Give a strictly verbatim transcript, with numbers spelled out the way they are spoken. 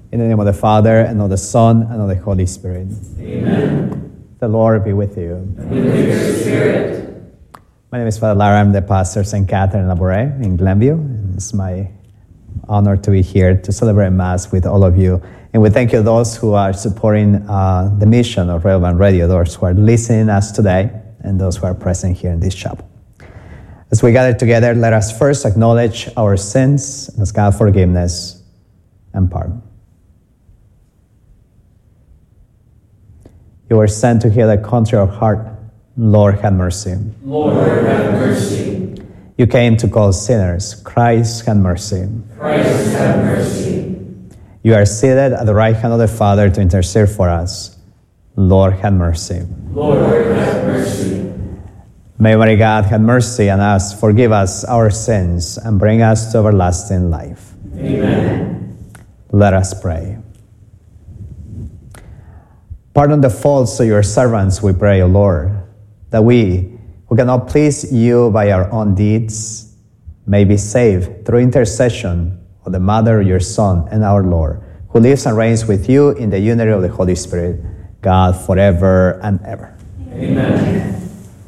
In the name of the Father, and of the Son, and of the Holy Spirit. Amen. The Lord be with you. And with your spirit. My name is Father Lara. I'm the pastor of Saint Catherine Labouré in Glenview. And it's my honor to be here to celebrate Mass with all of you. And we thank you those who are supporting uh, the mission of Relevant Radio, those who are listening to us today, and those who are present here in this chapel. As we gather together, let us first acknowledge our sins and ask God forgiveness and pardon. You were sent to heal the country of heart. Lord, have mercy. Lord, have mercy. You came to call sinners. Christ, have mercy. Christ, have mercy. You are seated at the right hand of the Father to intercede for us. Lord, have mercy. Lord, have mercy. May Almighty God have mercy on us, forgive us our sins, and bring us to everlasting life. Amen. Let us pray. Pardon the faults of your servants, we pray, O Lord, that we, who cannot please you by our own deeds, may be saved through intercession of the Mother of your Son and our Lord, who lives and reigns with you in the unity of the Holy Spirit, God, forever and ever. Amen.